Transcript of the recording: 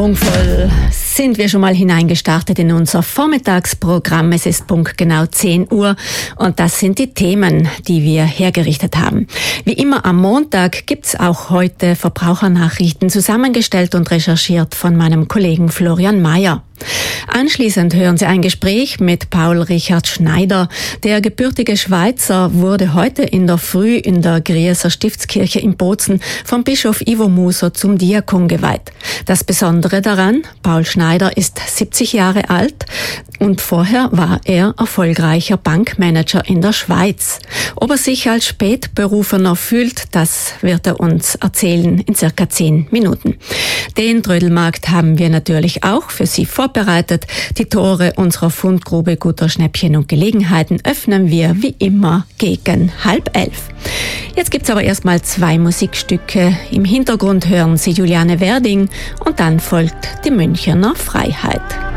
schwungvoll sind wir schon mal hineingestartet in unser Vormittagsprogramm. Es ist punktgenau 10 Uhr und das sind die Themen, die wir hergerichtet haben. Wie immer am Montag gibt's auch heute Verbrauchernachrichten, zusammengestellt und recherchiert von meinem Kollegen Florian Mayer. Anschließend hören Sie ein Gespräch mit Paul Richard Schneider. Der gebürtige Schweizer wurde heute in der Früh in der Grieser Stiftskirche in Bozen vom Bischof Ivo Muser zum Diakon geweiht. Das Besondere daran, Paul Schneider ist 70 Jahre alt und vorher war er erfolgreicher Bankmanager in der Schweiz. Ob er sich als Spätberufener fühlt, das wird er uns erzählen in circa 10 Minuten. Den Trödelmarkt haben wir natürlich auch für Sie vorbereitet. Die Tore unserer Fundgrube guter Schnäppchen und Gelegenheiten öffnen wir wie immer gegen 10:30. Jetzt gibt's aber erstmal 2 Musikstücke. Im Hintergrund hören Sie Juliane Werding und dann folgt die Münchener Freiheit.